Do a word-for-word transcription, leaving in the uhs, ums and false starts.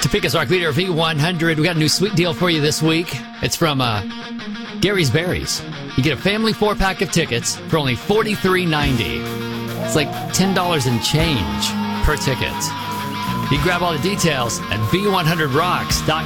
Topeka's Rock Leader V one hundred. We got a new sweet deal for you this week. It's from uh, Gary's Berries. You get a family four-pack of tickets for only forty-three ninety. It's like ten dollars and change per ticket. You can grab all the details at v one hundred rocks dot